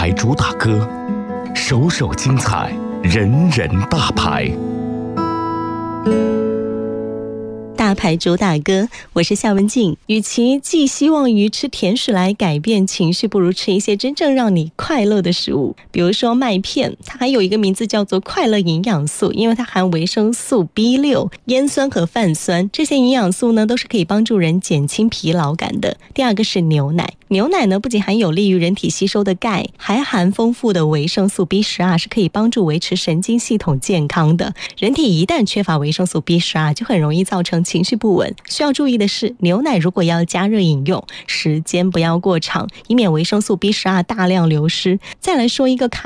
牌主打歌，首首精彩，人人大牌。 大牌主打歌，我是夏文静。与其寄希望于吃甜食来改变情绪，不如吃一些真正让你快乐的食物。比如说麦片，它还有一个名字叫做快乐营养素，因为它含维生素 B6、烟酸和泛酸，这些营养素呢都是可以帮助人减轻疲劳感的。第二个是牛奶，牛奶呢不仅含有利于人体吸收的钙，还含丰富的维生素 B12， 是可以帮助维持神经系统健康的。人体一旦缺乏维生素 B12， 就很容易造成情绪不稳。需要注意的是，牛奶如果要加热饮用，时间不要过长，以免维生素 B12 大量流失。再来说一个